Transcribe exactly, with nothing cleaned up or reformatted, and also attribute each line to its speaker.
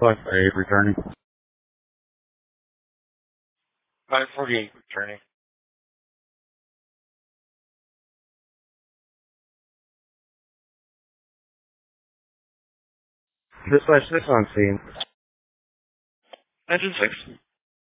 Speaker 1: five eight returning.
Speaker 2: five forty-eight returning.
Speaker 1: Dispatch six on scene.
Speaker 2: Engine six.